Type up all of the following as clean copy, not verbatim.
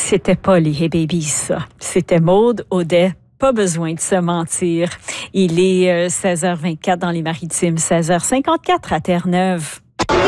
C'était pas les Hey Babies, ça. C'était Maude Audet. Pas besoin de se mentir. Il est 16h24 dans les Maritimes, 16h54 à Terre-Neuve.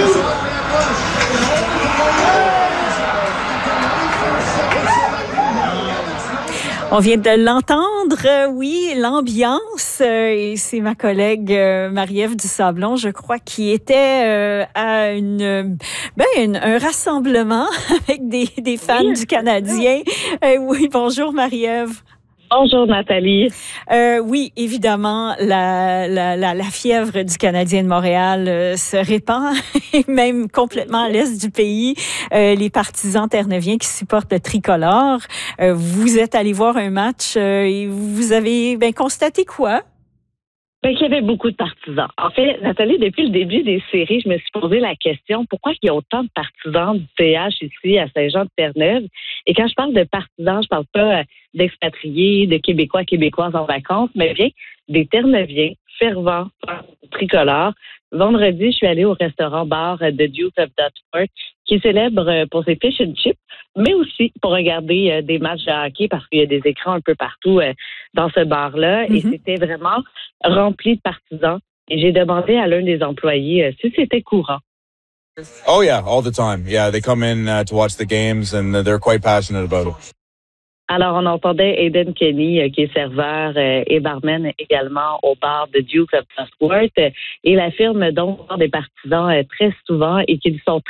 On vient de l'entendre, oui, l'ambiance. Et c'est ma collègue Marie-Ève Dusablon, je crois, qui était à un rassemblement avec des fans du Canadien. Oui, bonjour Marie-Ève. Bonjour Nathalie. Oui, évidemment, la fièvre du Canadien de Montréal se répand, et même complètement à l'est du pays. Les partisans terre-neuviens qui supportent le tricolore. Vous êtes allé voir un match et vous avez constaté quoi? Qu'il y avait beaucoup de partisans. En fait, Nathalie, depuis le début des séries, je me suis posé la question, pourquoi il y a autant de partisans du TH ici à Saint-Jean-de-Terre-Neuve? Et quand je parle de partisans, je parle pas d'expatriés, de Québécois, Québécoises en vacances, mais bien des Terre-Neuviens fervents, tricolores. Vendredi, je suis allée au restaurant-bar de Duke of Dutford, qui est célèbre pour ses fish and chips, mais aussi pour regarder des matchs de hockey parce qu'il y a des écrans un peu partout dans ce bar-là. Et c'était vraiment rempli de partisans. Et j'ai demandé à l'un des employés si c'était courant. Oh yeah, all the time. Yeah, they come in to watch the games and they're quite passionate about it. Alors, on entendait Aiden Kenny, qui est serveur et barman également au bar de Duke of Dutford. Et il affirme donc voir des partisans très souvent et qu'ils sont